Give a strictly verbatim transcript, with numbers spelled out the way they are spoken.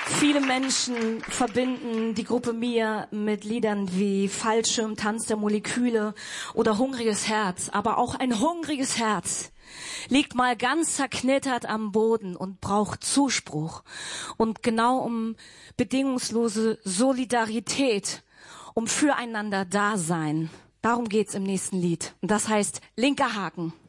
Viele Menschen verbinden die Gruppe Mia mit Liedern wie Fallschirm, Tanz der Moleküle oder Hungriges Herz. Aber auch ein hungriges Herz liegt mal ganz zerknittert am Boden und braucht Zuspruch. Und genau um bedingungslose Solidarität, um füreinander Dasein. Darum geht's im nächsten Lied. Und das heißt linker Haken.